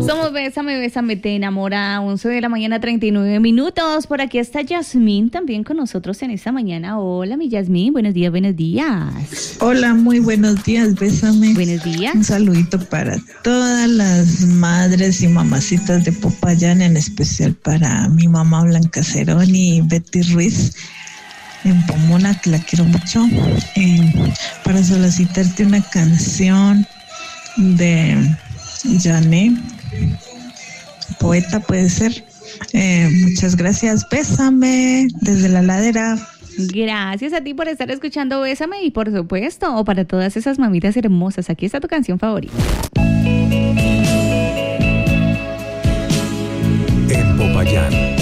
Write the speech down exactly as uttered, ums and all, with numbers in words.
Somos Bésame, Bésame, te enamora. once de la mañana, treinta y nueve minutos. Por aquí está Yasmín también con nosotros en esta mañana. Hola, mi Yasmín. Buenos días, buenos días. Hola, muy buenos días, Bésame. Buenos días. Un saludito para todas las madres y mamacitas de Popayán, en especial para mi mamá Blanca Cerón y Betty Ruiz en Pomona, que la quiero mucho. Eh, para solicitarte una canción de Jané, poeta puede ser. Eh, muchas gracias, Bésame desde la ladera. Gracias a ti por estar escuchando Bésame y por supuesto, o para todas esas mamitas hermosas, aquí está tu canción favorita. En Popayán